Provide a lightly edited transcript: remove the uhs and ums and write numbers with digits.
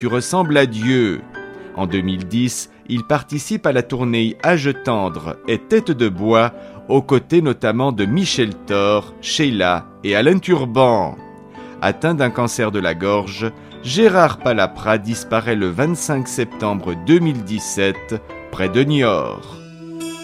Tu ressembles à Dieu. En 2010, il participe à la tournée Âge tendre et Tête de bois, aux côtés notamment de Michel Thor, Sheila et Alain Turban. Atteint d'un cancer de la gorge, Gérard Palaprat disparaît le 25 septembre 2017 près de Niort.